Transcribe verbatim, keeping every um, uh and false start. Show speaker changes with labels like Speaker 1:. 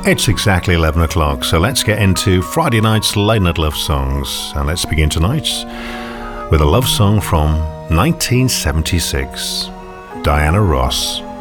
Speaker 1: It's exactly eleven o'clock, so let's get into Friday night's late night love songs. And let's begin tonight with a love song from nineteen seventy-six, Diana Ross.